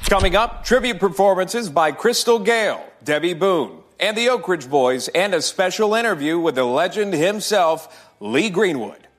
Coming up, tribute performances by Crystal Gale, Debbie Boone, and the Oak Ridge Boys, and a special interview with the legend himself, Lee Greenwood.